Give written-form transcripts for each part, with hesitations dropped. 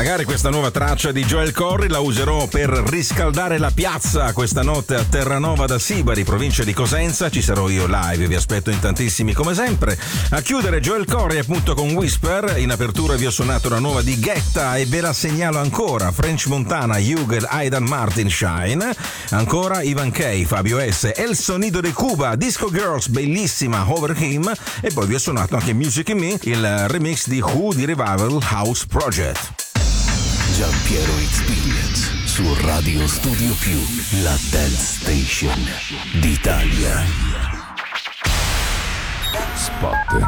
Magari questa nuova traccia di Joel Corry la userò per riscaldare la piazza questa notte a Terranova da Sibari, provincia di Cosenza. Ci sarò io live, vi aspetto in tantissimi come sempre. A chiudere Joel Corry appunto con Whisper. In apertura vi ho suonato una nuova di Guetta e ve la segnalo ancora: French Montana, Hugel, Aidan Martin, Shine. Ancora Ivan K, Fabio S, El Sonido de Cuba, Disco Girls, bellissima Over Him. E poi vi ho suonato anche Music in Me, il remix di Who di Revival House Project. Giampiero Experience su Radio Studio Più, la dance station d'Italia. Spot.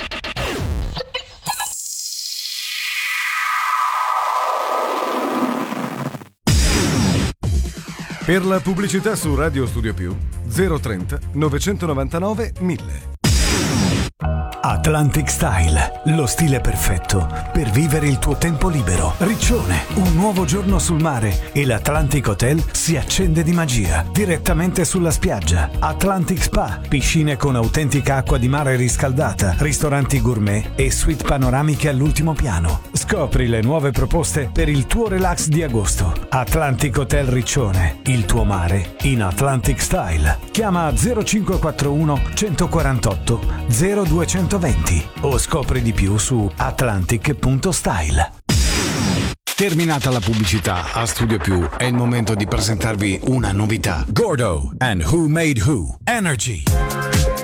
Per la pubblicità su Radio Studio Più 030 999 1000. Atlantic Style, lo stile perfetto per vivere il tuo tempo libero. Riccione, un nuovo giorno sul mare e l'Atlantic Hotel si accende di magia direttamente sulla spiaggia. Atlantic Spa, piscine con autentica acqua di mare riscaldata, ristoranti gourmet e suite panoramiche all'ultimo piano. Scopri le nuove proposte per il tuo relax di agosto. Atlantic Hotel Riccione, il tuo mare in Atlantic Style. Chiama 0541 148 0220 o scopri di più su atlantic.style. Terminata la pubblicità, a Studio Più è il momento di presentarvi una novità. Gordo and Who Made Who. Energy.